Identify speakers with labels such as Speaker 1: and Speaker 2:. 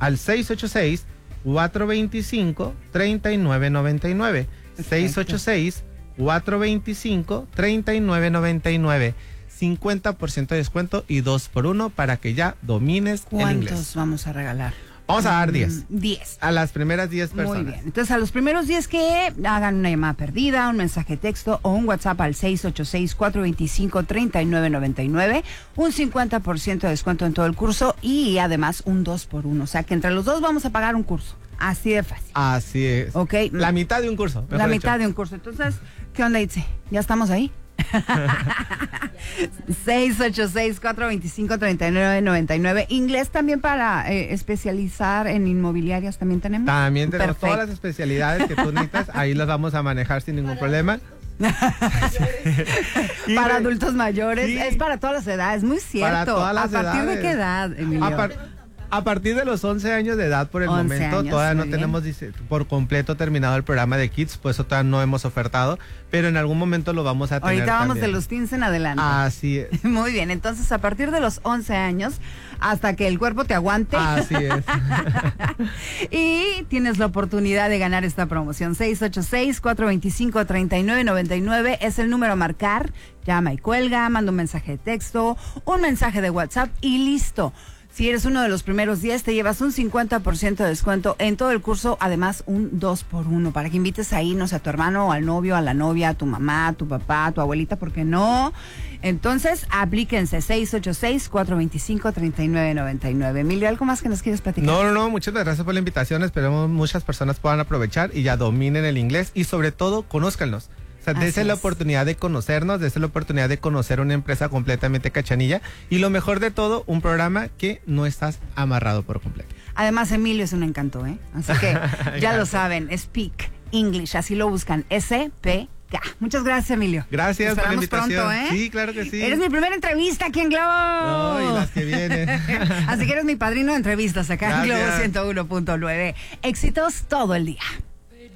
Speaker 1: al 686-425-3999. 686-425-3999. 50% de descuento y 2x1 para que ya domines el inglés.
Speaker 2: ¿Cuántos vamos a regalar?
Speaker 1: Vamos a dar 10.
Speaker 2: 10.
Speaker 1: A las primeras 10 personas.
Speaker 2: Muy bien. Entonces, a los primeros 10 que hagan una llamada perdida, un mensaje de texto o un WhatsApp al 686-425-3999, un 50% de descuento en todo el curso y además un 2x1. O sea, que entre los dos vamos a pagar un curso. Así de fácil.
Speaker 1: Así es.
Speaker 2: Ok.
Speaker 1: La mitad de un curso.
Speaker 2: La mitad de un curso. Entonces, ¿qué onda, Itze? ¿Ya estamos ahí? 686-425-3999. Inglés también para especializar en inmobiliarias también tenemos.
Speaker 1: También tenemos
Speaker 2: Perfecto.
Speaker 1: todas las especialidades que tú necesitas. Ahí las vamos a manejar sin ningún problema.
Speaker 2: Para adultos mayores,
Speaker 1: sí.
Speaker 2: Es para todas las edades, muy cierto.
Speaker 1: Para todas las
Speaker 2: ¿A partir
Speaker 1: edades.
Speaker 2: de qué edad, Emilio?
Speaker 1: A partir de los 11 años de edad por el
Speaker 2: 11
Speaker 1: momento,
Speaker 2: años,
Speaker 1: todavía no
Speaker 2: muy
Speaker 1: tenemos por completo terminado el programa de Kids, pues eso todavía no hemos ofertado, pero en algún momento lo vamos a tener.
Speaker 2: Ahorita vamos
Speaker 1: también.
Speaker 2: de los teens en adelante.
Speaker 1: Así es.
Speaker 2: Muy bien, entonces a partir de los 11 años, hasta que el cuerpo te aguante.
Speaker 1: Así es.
Speaker 2: Y tienes la oportunidad de ganar esta promoción. 686-425-3999 es el número a marcar. Llama y cuelga, manda un mensaje de texto, un mensaje de WhatsApp y listo. Si eres uno de los primeros 10, te llevas un 50% de descuento en todo el curso, además un 2x1, para que invites ahí, no sé, a tu hermano, al novio, a la novia, a tu mamá, a tu papá, a tu abuelita, ¿por qué no? Entonces, aplíquense, 686-425-3999. Emilio, ¿algo más que nos quieres platicar?
Speaker 1: No, muchas gracias por la invitación, esperemos muchas personas puedan aprovechar y ya dominen el inglés y sobre todo, conózcanlos. O sea, dése la oportunidad de conocernos, dése la oportunidad de conocer una empresa completamente cachanilla y lo mejor de todo, un programa que no estás amarrado por completo.
Speaker 2: Además, Emilio es un encanto, ¿eh? Así que ya lo saben, Speak English, así lo buscan, SPK. Muchas gracias, Emilio.
Speaker 1: Gracias por la invitación.
Speaker 2: Pronto, ¿eh?
Speaker 1: Sí, claro que sí.
Speaker 2: Eres mi primera entrevista aquí en Globo.
Speaker 1: No, y las que vienen.
Speaker 2: Así que eres mi padrino de entrevistas acá en Globo 101.9. Éxitos todo el día.